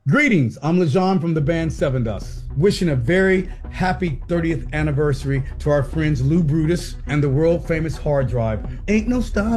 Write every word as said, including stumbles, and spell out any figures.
Greetings, I'm LeJean from the band Seven Dust, wishing a very happy thirtieth anniversary to our friends Lou Brutus and the world famous Hard Drive. Ain't no stop.